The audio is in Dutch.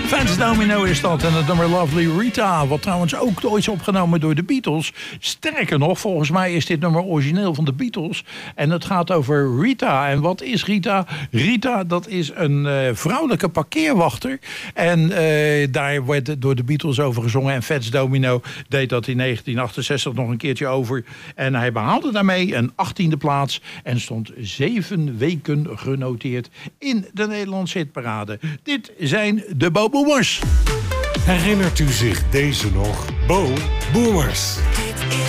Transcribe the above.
Fats Domino is dat en het nummer Lovely Rita. Wat trouwens ook ooit is opgenomen door de Beatles. Sterker nog, volgens mij is dit nummer origineel van de Beatles. En het gaat over Rita. En wat is Rita? Rita, dat is een vrouwelijke parkeerwachter. En daar werd door de Beatles over gezongen. En Fats Domino deed dat in 1968 nog een keertje over. En hij behaalde daarmee een 18e plaats. En stond 7 weken genoteerd in de Nederlandse hitparade. Dit zijn de Bo Boomers. Herinnert u zich deze nog? Bo Boomers.